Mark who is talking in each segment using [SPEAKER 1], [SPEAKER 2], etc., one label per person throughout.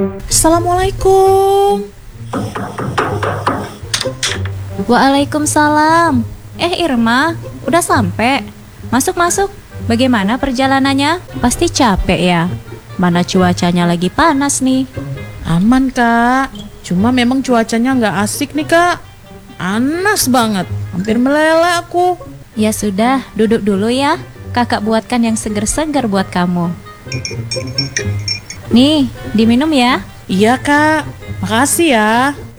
[SPEAKER 1] Assalamualaikum.
[SPEAKER 2] Waalaikumsalam. Irma, udah sampai? Masuk. Bagaimana perjalanannya? Pasti capek ya? Mana cuacanya lagi panas nih.
[SPEAKER 1] Aman kak, cuma memang cuacanya nggak asik nih kak. Panas banget, hampir meleleh aku.
[SPEAKER 2] Ya sudah, duduk dulu ya. Kakak buatkan yang seger-seger buat kamu. Nih, diminum ya.
[SPEAKER 1] Iya kak, makasih ya.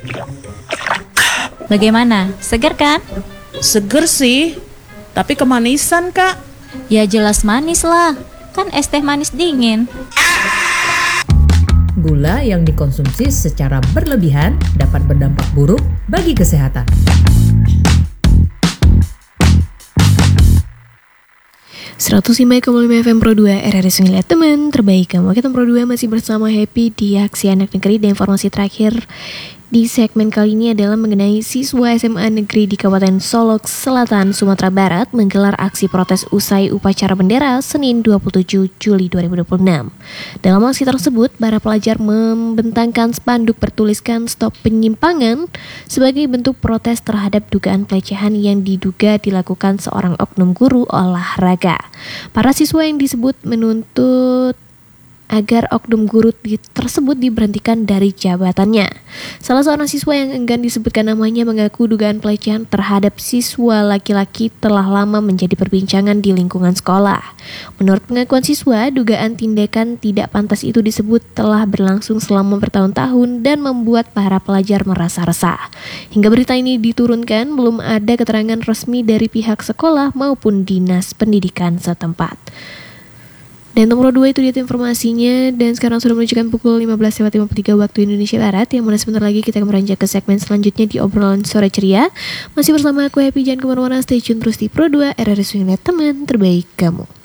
[SPEAKER 2] Bagaimana? Seger kan?
[SPEAKER 1] Seger sih, tapi kemanisan kak.
[SPEAKER 2] Ya jelas manis lah. Kan es teh manis dingin.
[SPEAKER 3] Gula yang dikonsumsi secara berlebihan dapat berdampak buruk bagi kesehatan.
[SPEAKER 4] FM Pro 2 RRI Sungai teman terbaik kamu. Kita Pro 2 masih bersama Happy di Aksi Anak Negeri, dan informasi terakhir di segmen kali ini adalah mengenai siswa SMA Negeri di Kabupaten Solok Selatan, Sumatera Barat menggelar aksi protes usai upacara bendera Senin 27 Juli 2026. Dalam aksi tersebut, para pelajar membentangkan spanduk bertuliskan "Stop Penyimpangan" sebagai bentuk protes terhadap dugaan pelecehan yang diduga dilakukan seorang oknum guru olahraga. Para siswa yang disebut menuntut agar oknum guru tersebut diberhentikan dari jabatannya. Salah seorang siswa yang enggan disebutkan namanya mengaku dugaan pelecehan terhadap siswa laki-laki telah lama menjadi perbincangan di lingkungan sekolah. Menurut pengakuan siswa, dugaan tindakan tidak pantas itu disebut telah berlangsung selama bertahun-tahun dan membuat para pelajar merasa resah. Hingga berita ini diturunkan, belum ada keterangan resmi dari pihak sekolah maupun dinas pendidikan setempat. Dan nomor 2 itu dia informasinya, dan sekarang sudah menunjukkan pukul 15.53 waktu Indonesia Barat, yang mana sebentar lagi kita akan beranjak ke segmen selanjutnya di obrolan sore ceria. Masih bersama aku Happy, jangan kemana-mana, stay tune terus di Pro 2 RRI Sungai teman terbaik kamu.